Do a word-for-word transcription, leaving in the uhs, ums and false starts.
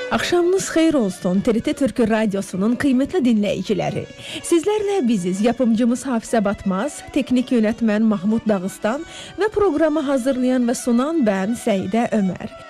Axşamınız xeyir olsun T R T Türk Radyosu'nun kıymetli dinleyicileri. Sizlerle biziz. Yapımcımız Hafizə Batmaz, teknik yönetmen Mahmud Dağıstan ve programı hazırlayan ve sunan ben Səidə Ömər.